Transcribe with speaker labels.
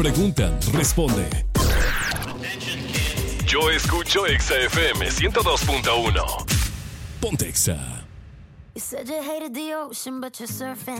Speaker 1: Preguntan, responde. Yo escucho Exa FM 102.1. Ponte Exa.
Speaker 2: You said you hated the ocean, but you're surfing.